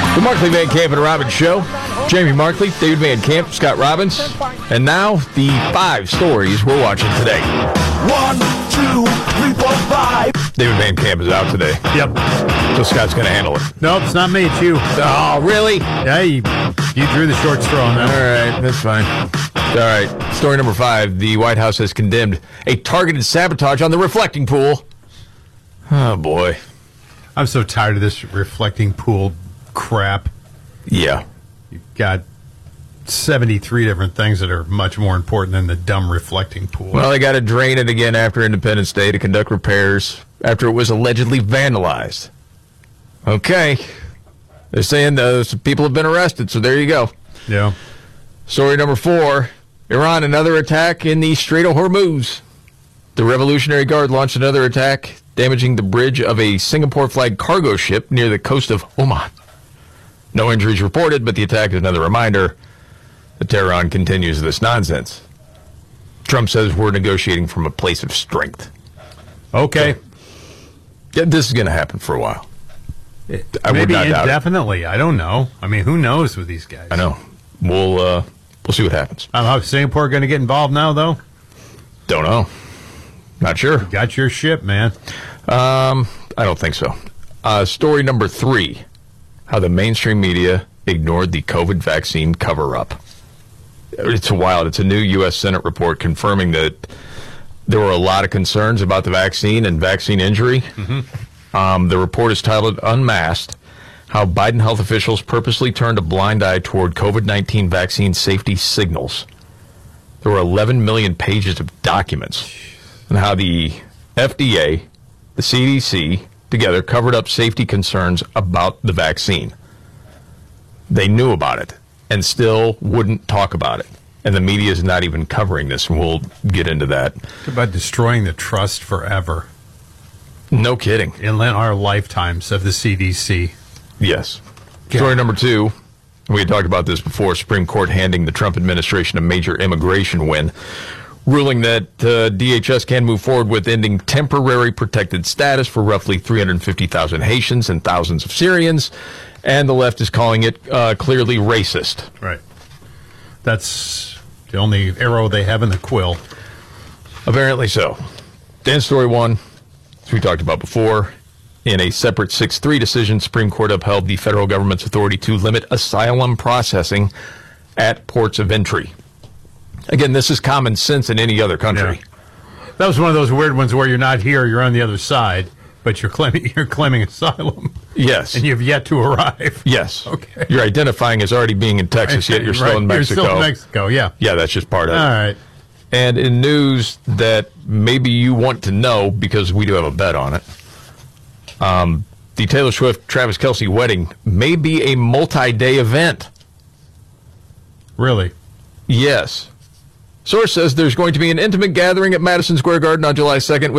The Markley, Van Camp, and Robbins Show. Jamie Markley, David Van Camp, Scott Robbins. And now, the 5 stories we're watching today. 1, 2, 3, 4, 5. David Van Camp is out today. Yep. So Scott's going to handle it. Nope, it's not me, it's you. Oh, really? Yeah, you drew the short straw on All that. right, that's fine. All right, story number 5. The White House has condemned a targeted sabotage on the reflecting pool. Oh, boy. I'm so tired of this reflecting pool crap. Yeah. You've got 73 different things that are much more important than the dumb reflecting pool. Well, they got to drain it again after Independence Day to conduct repairs after it was allegedly vandalized. Okay. They're saying those people have been arrested, so there you go. Yeah. Story number 4. Iran, another attack in the Strait of Hormuz. The Revolutionary Guard launched another attack, damaging the bridge of a Singapore-flagged cargo ship near the coast of Oman. No injuries reported, but the attack is another reminder that Tehran continues this nonsense. Trump says we're negotiating from a place of strength. Okay. Yeah, this is going to happen for a while. I would Maybe not doubt it. indefinitely. I don't know. I mean, who knows with these guys? I know. We'll see what happens. How's Singapore going to get involved now, though? Don't know. Not sure. Got your ship, man. I don't think so. Story number 3. How the mainstream media ignored the COVID vaccine cover-up. It's wild. It's a new U.S. Senate report confirming that there were a lot of concerns about the vaccine and vaccine injury. Mm-hmm. The report is titled Unmasked, How Biden Health Officials Purposely Turned a Blind Eye Toward COVID-19 Vaccine Safety Signals. There were 11 million pages of documents on how the FDA, the CDC, together covered up safety concerns about the vaccine. They knew about it and still wouldn't talk about it. And the media is not even covering this, and we'll get into that. It's about destroying the trust forever. No kidding. In our lifetimes of the CDC. Yes. God. Story number 2. We had talked about this before. Supreme Court handing the Trump administration a major immigration win, ruling that DHS can move forward with ending temporary protected status for roughly 350,000 Haitians and thousands of Syrians. And the left is calling it clearly racist. Right. That's the only arrow they have in the quill. Apparently so. Then story 1, as we talked about before, in a separate 6-3 decision, Supreme Court upheld the federal government's authority to limit asylum processing at ports of entry. Again, this is common sense in any other country. Yeah. That was one of those weird ones where you're not here, you're on the other side, but you're claiming asylum. Yes. And you've yet to arrive. Yes. Okay. You're identifying as already being in Texas, yet you're still in Mexico. You're still in Mexico, yeah. Yeah, that's just part of it. All right. And in news that maybe you want to know, because we do have a bet on it, the Taylor Swift-Travis Kelce wedding may be a multi-day event. Really? Yes. Source says there's going to be an intimate gathering at Madison Square Garden on July 2nd with